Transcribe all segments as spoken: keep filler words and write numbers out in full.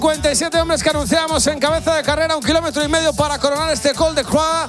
cincuenta y siete hombres que anunciamos en cabeza de carrera, un kilómetro y medio para coronar este Col de Croix.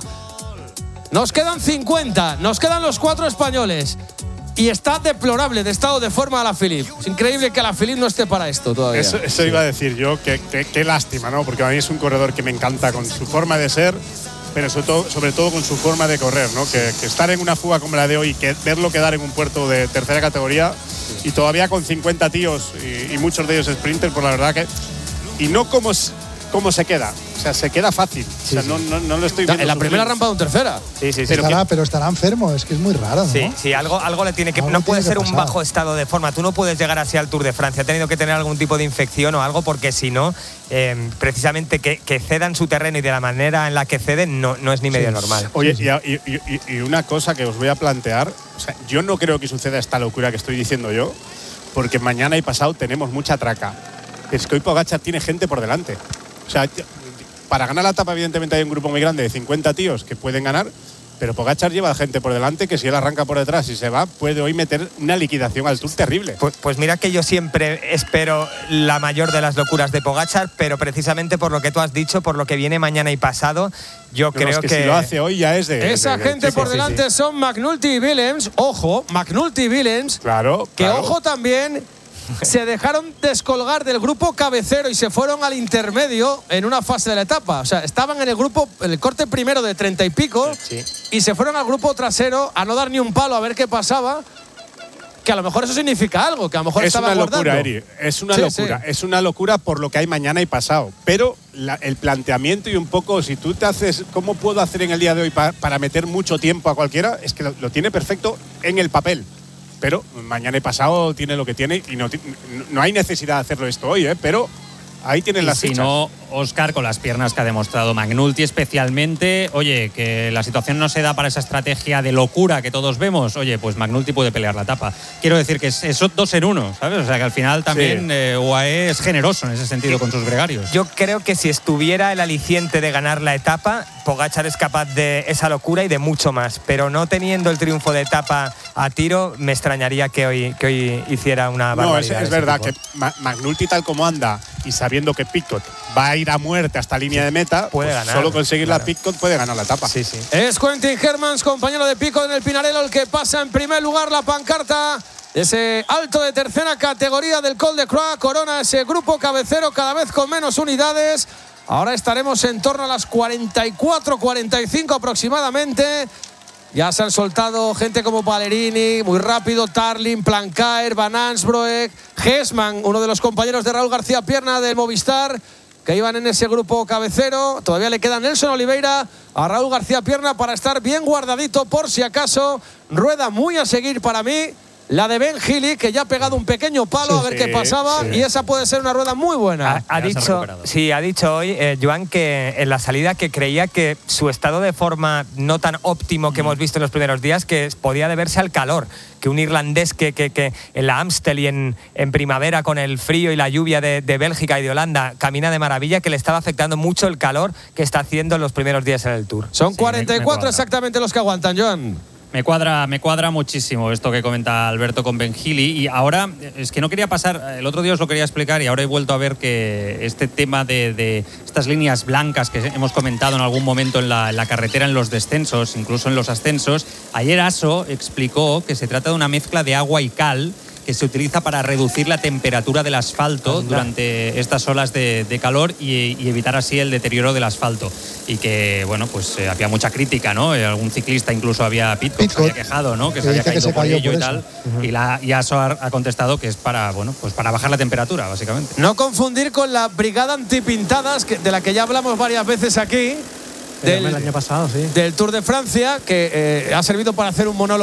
Nos quedan cincuenta, nos quedan los cuatro españoles. Y está deplorable de estado de forma Alaphilippe. Es increíble que Alaphilippe no esté para esto todavía. Eso, eso sí. Iba a decir yo, qué que, que lástima, ¿no? Porque a mí es un corredor que me encanta con su forma de ser, pero sobre todo, sobre todo con su forma de correr, ¿no? Que, que estar en una fuga como la de hoy, que verlo quedar en un puerto de tercera categoría y todavía con cincuenta tíos y, y muchos de ellos sprinters, pues la verdad que… Y no como, como se queda, o sea, se queda fácil. Sí, o sea, sí. no, no, no lo estoy viendo. En la primera rampa de un tercera. Sí, sí, sí. Pero estará, pero estará enfermo, es que es muy raro, ¿no? Sí, sí, algo, algo le tiene que… Algo no puede tiene que ser un pasar. bajo estado de forma. Tú no puedes llegar así al Tour de Francia. Ha tenido que tener algún tipo de infección o algo, porque si no, eh, precisamente que, que cedan su terreno y de la manera en la que ceden no, no es ni medio Sí. normal. Oye, y, y, y, y una cosa que os voy a plantear, o sea, yo no creo que suceda esta locura que estoy diciendo yo, porque mañana y pasado tenemos mucha traca. Es que hoy Pogačar tiene gente por delante. O sea, para ganar la etapa evidentemente hay un grupo muy grande de cincuenta tíos que pueden ganar, pero Pogačar lleva gente por delante que si él arranca por detrás y se va, puede hoy meter una liquidación al Tour terrible. Pues, pues mira que yo siempre espero la mayor de las locuras de Pogačar, pero precisamente por lo que tú has dicho, por lo que viene mañana y pasado, yo Pero creo es que, que… si lo hace hoy ya es de… Esa de- de- gente de- por sí, delante sí. son McNulty y Willems. Ojo, McNulty y Willems. Claro, Que claro. ojo también, se dejaron descolgar del grupo cabecero y se fueron al intermedio en una fase de la etapa. O sea, estaban en el grupo, en el corte primero de treinta y pico, Sí. y se fueron al grupo trasero a no dar ni un palo a ver qué pasaba. Que a lo mejor eso significa algo, que a lo mejor Es estaba una guardando. locura, Eri. Es una Sí, locura. sí. Es una locura por lo que hay mañana y pasado. Pero la- el planteamiento y un poco, si tú te haces, ¿cómo puedo hacer en el día de hoy pa- para meter mucho tiempo a cualquiera? Es que lo, lo tiene perfecto en el papel. Pero mañana y pasado tiene lo que tiene y no, ti- no hay necesidad de hacerlo esto hoy, ¿eh? Pero ahí tienen Y las si fichas. no, Óscar, con las piernas que ha demostrado McNulty especialmente, oye, que la situación no se da para esa estrategia de locura que todos vemos, oye, pues McNulty puede pelear la etapa. Quiero decir que es, es dos en uno, ¿sabes? O sea, que al final también Sí. eh, U A E es generoso en ese sentido con sus gregarios. Yo creo que si estuviera el aliciente de ganar la etapa, Pogačar es capaz de esa locura y de mucho más. Pero no teniendo el triunfo de etapa a tiro, me extrañaría que hoy, que hoy hiciera una No, es, barbaridad. es de ese verdad tipo. que Ma- McNulty tal como anda y sabiendo que Pidcock va a ir a muerte hasta línea de meta, Puede pues ganar, solo conseguir claro. la Pidcock puede ganar la etapa. Sí, sí. Es Quentin Hermans, compañero de Pico en el Pinarello, el que pasa en primer lugar la pancarta de ese alto de tercera categoría del Col de Croix. Corona ese grupo cabecero cada vez con menos unidades. Ahora estaremos en torno a las cuarenta y cuatro, cuarenta y cinco aproximadamente. Ya se han soltado gente como Ballerini, muy rápido, Tarlin, Plancaer, Van Ansbroek, Hesman, uno de los compañeros de Raúl García Pierna del Movistar, que iban en ese grupo cabecero. Todavía le queda Nelson Oliveira a Raúl García Pierna para estar bien guardadito por si acaso. Rueda muy a seguir para mí, la de Ben Healy, que ya ha pegado un pequeño palo Sí, a ver sí, qué pasaba, sí. y esa puede ser una rueda muy buena. Ha, ha Ya se ha dicho, recuperado. sí, ha dicho hoy, eh, Joan, que en la salida que creía que su estado de forma no tan óptimo que hemos visto en los primeros días, que podía deberse al calor, que un irlandés que, que, que en la Amstel y en, en primavera con el frío y la lluvia de, de Bélgica y de Holanda camina de maravilla, que le estaba afectando mucho el calor que está haciendo en los primeros días en el Tour. Son Sí, cuarenta y cuatro me- me cuadra. exactamente los que aguantan, Joan. Me cuadra, me cuadra muchísimo esto que comenta Alberto con Ben Healy. Y ahora, es que no quería pasar, el otro día os lo quería explicar y ahora he vuelto a ver que este tema de, de estas líneas blancas que hemos comentado en algún momento en la, en la carretera, en los descensos, incluso en los ascensos, ayer Aso explicó que se trata de una mezcla de agua y cal que se utiliza para reducir la temperatura del asfalto Anda. durante estas olas de, de calor y, y evitar así el deterioro del asfalto. Y que, bueno, pues eh, había mucha crítica, ¿no? Eh, algún ciclista incluso había, Pidcock, se Pidcock, había quejado, ¿no? Que, que se había dice que caído se por cayó ello por y eso. tal. Y, la, y Aso ha, ha contestado que es para, bueno, pues para bajar la temperatura, básicamente. No confundir con la brigada antipintadas, que- de la que ya hablamos varias veces aquí, Del, del, el año pasado, sí. del Tour de Francia, que eh, ha servido para hacer un monólogo